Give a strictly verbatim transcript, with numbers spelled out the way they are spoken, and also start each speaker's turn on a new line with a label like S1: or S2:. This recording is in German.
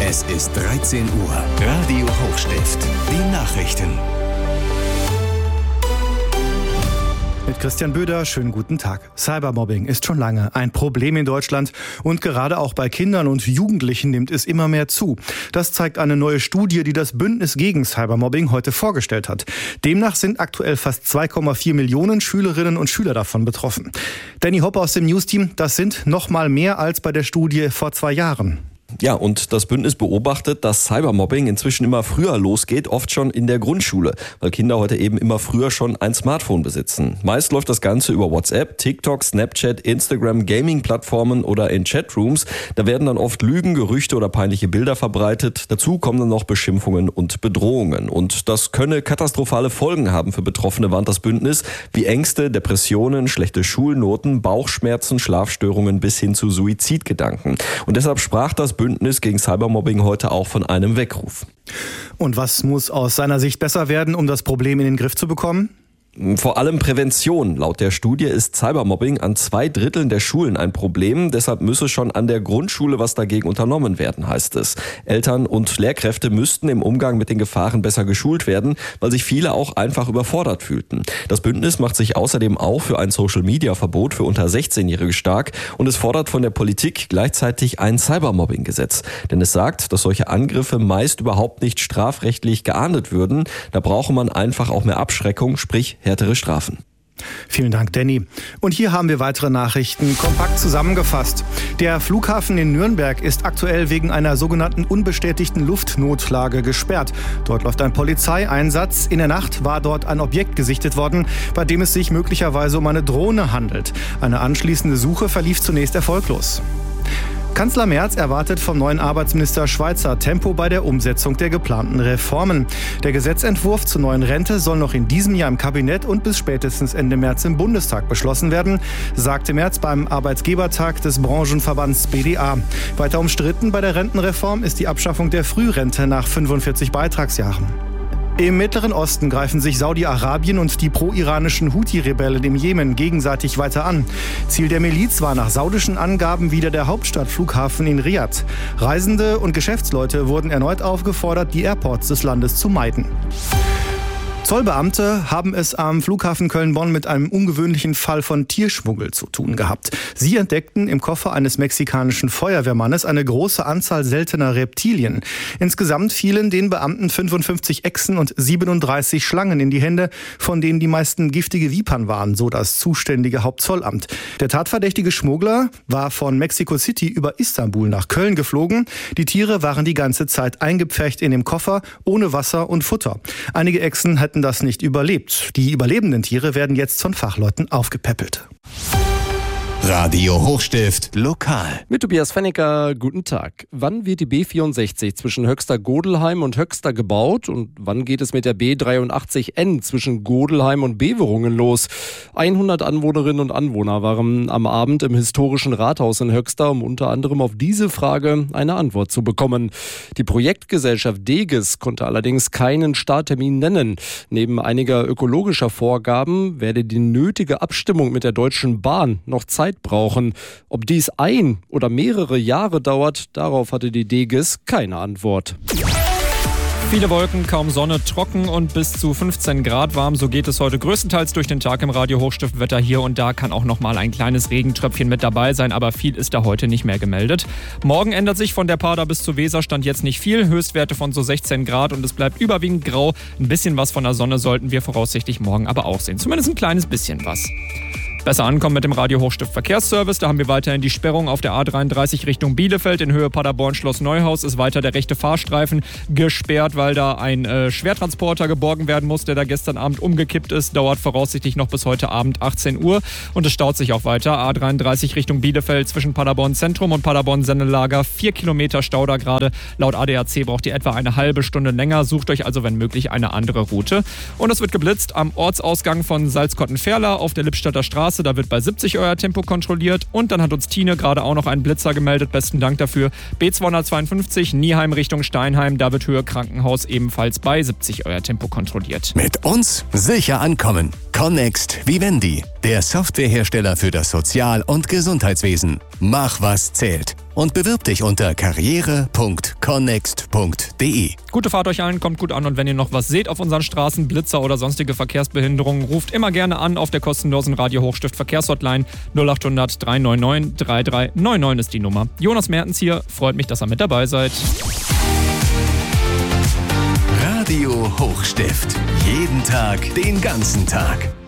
S1: Es ist dreizehn Uhr. Radio Hochstift. Die Nachrichten.
S2: Mit Christian Böder, schönen guten Tag. Cybermobbing ist schon lange ein Problem in Deutschland und gerade auch bei Kindern und Jugendlichen nimmt es immer mehr zu. Das zeigt eine neue Studie, die das Bündnis gegen Cybermobbing heute vorgestellt hat. Demnach sind aktuell fast zwei Komma vier Millionen Schülerinnen und Schüler davon betroffen. Danny Hoppe aus dem Newsteam, das sind noch mal mehr als bei der Studie vor zwei Jahren.
S3: Ja, und das Bündnis beobachtet, dass Cybermobbing inzwischen immer früher losgeht, oft schon in der Grundschule, weil Kinder heute eben immer früher schon ein Smartphone besitzen. Meist läuft das Ganze über WhatsApp, TikTok, Snapchat, Instagram, Gaming-Plattformen oder in Chatrooms. Da werden dann oft Lügen, Gerüchte oder peinliche Bilder verbreitet. Dazu kommen dann noch Beschimpfungen und Bedrohungen. Und das könne katastrophale Folgen haben für Betroffene, warnt das Bündnis, wie Ängste, Depressionen, schlechte Schulnoten, Bauchschmerzen, Schlafstörungen bis hin zu Suizidgedanken. Und deshalb sprach das Bündnis gegen Cybermobbing heute auch von einem Weckruf.
S2: Und was muss aus seiner Sicht besser werden, um das Problem in den Griff zu bekommen?
S3: Vor allem Prävention. Laut der Studie ist Cybermobbing an zwei Dritteln der Schulen ein Problem. Deshalb müsse schon an der Grundschule was dagegen unternommen werden, heißt es. Eltern und Lehrkräfte müssten im Umgang mit den Gefahren besser geschult werden, weil sich viele auch einfach überfordert fühlten. Das Bündnis macht sich außerdem auch für ein Social-Media-Verbot für unter sechzehnjährige stark und es fordert von der Politik gleichzeitig ein Cybermobbing-Gesetz. Denn es sagt, dass solche Angriffe meist überhaupt nicht strafrechtlich geahndet würden. Da brauche man einfach auch mehr Abschreckung, sprich härtere Strafen.
S2: Vielen Dank, Danny. Und hier haben wir weitere Nachrichten kompakt zusammengefasst. Der Flughafen in Nürnberg ist aktuell wegen einer sogenannten unbestätigten Luftnotlage gesperrt. Dort läuft ein Polizeieinsatz. In der Nacht war dort ein Objekt gesichtet worden, bei dem es sich möglicherweise um eine Drohne handelt. Eine anschließende Suche verlief zunächst erfolglos. Kanzler Merz erwartet vom neuen Arbeitsminister Schweizer Tempo bei der Umsetzung der geplanten Reformen. Der Gesetzentwurf zur neuen Rente soll noch in diesem Jahr im Kabinett und bis spätestens Ende März im Bundestag beschlossen werden, sagte Merz beim Arbeitgebertag des Branchenverbands B D A. Weiter umstritten bei der Rentenreform ist die Abschaffung der Frührente nach fünfundvierzig Beitragsjahren. Im Mittleren Osten greifen sich Saudi-Arabien und die pro-iranischen Houthi-Rebellen im Jemen gegenseitig weiter an. Ziel der Miliz war nach saudischen Angaben wieder der Hauptstadtflughafen in Riad. Reisende und Geschäftsleute wurden erneut aufgefordert, die Airports des Landes zu meiden. Zollbeamte haben es am Flughafen Köln-Bonn mit einem ungewöhnlichen Fall von Tierschmuggel zu tun gehabt. Sie entdeckten im Koffer eines mexikanischen Feuerwehrmannes eine große Anzahl seltener Reptilien. Insgesamt fielen den Beamten fünfundfünfzig Echsen und siebenunddreißig Schlangen in die Hände, von denen die meisten giftige Vipern waren, so das zuständige Hauptzollamt. Der tatverdächtige Schmuggler war von Mexico City über Istanbul nach Köln geflogen. Die Tiere waren die ganze Zeit eingepfercht in dem Koffer, ohne Wasser und Futter. Einige Echsen hätten das nicht überlebt. Die überlebenden Tiere werden jetzt von Fachleuten aufgepäppelt.
S1: Radio Hochstift lokal.
S4: Mit Tobias Fennicker, guten Tag. Wann wird die B vierundsechzig zwischen Höxter-Godelheim und Höxter gebaut und wann geht es mit der B dreiundachtzig N zwischen Godelheim und Beverungen los? hundert Anwohnerinnen und Anwohner waren am Abend im historischen Rathaus in Höxter, um unter anderem auf diese Frage eine Antwort zu bekommen. Die Projektgesellschaft Deges konnte allerdings keinen Starttermin nennen. Neben einiger ökologischer Vorgaben werde die nötige Abstimmung mit der Deutschen Bahn noch Zeit brauchen. Ob dies ein oder mehrere Jahre dauert, darauf hatte die Deges keine Antwort.
S5: Viele Wolken, kaum Sonne, trocken und bis zu fünfzehn Grad warm. So geht es heute größtenteils durch den Tag im Radio Hochstiftwetter. Hier und da kann auch noch mal ein kleines Regentröpfchen mit dabei sein, aber viel ist da heute nicht mehr gemeldet. Morgen ändert sich von der Pader bis zur Weser Stand jetzt nicht viel. Höchstwerte von so sechzehn Grad und es bleibt überwiegend grau. Ein bisschen was von der Sonne sollten wir voraussichtlich morgen aber auch sehen. Zumindest ein kleines bisschen was. Besser ankommen mit dem Radio Hochstift Verkehrsservice. Da haben wir weiterhin die Sperrung auf der A dreiunddreißig Richtung Bielefeld. In Höhe Paderborn-Schloss Neuhaus ist weiter der rechte Fahrstreifen gesperrt, weil da ein äh, Schwertransporter geborgen werden muss, der da gestern Abend umgekippt ist. Dauert voraussichtlich noch bis heute Abend achtzehn Uhr. Und es staut sich auch weiter. A dreiunddreißig Richtung Bielefeld zwischen Paderborn Zentrum und Paderborn Sennelager. Vier Kilometer Stau da gerade. Laut A D A C braucht ihr etwa eine halbe Stunde länger. Sucht euch also, wenn möglich, eine andere Route. Und es wird geblitzt am Ortsausgang von Salzkotten-Ferla auf der Lippstadter Straße. Da wird bei siebzig euer Tempo kontrolliert. Und dann hat uns Tine gerade auch noch einen Blitzer gemeldet. Besten Dank dafür. B zweihundertzweiundfünfzig Nieheim Richtung Steinheim. Da wird Höhe Krankenhaus ebenfalls bei siebzig euer Tempo kontrolliert.
S1: Mit uns sicher ankommen. Connext Vivendi, der Softwarehersteller für das Sozial- und Gesundheitswesen. Mach, was zählt. Und bewirb dich unter karriere punkt connext punkt de.
S5: Gute Fahrt euch allen, kommt gut an und wenn ihr noch was seht auf unseren Straßen, Blitzer oder sonstige Verkehrsbehinderungen, ruft immer gerne an auf der kostenlosen Radio Hochstift Verkehrshotline null acht hundert drei neun neun drei drei neun neun ist die Nummer. Jonas Mertens hier, freut mich, dass ihr mit dabei seid.
S1: Radio Hochstift. Jeden Tag, den ganzen Tag.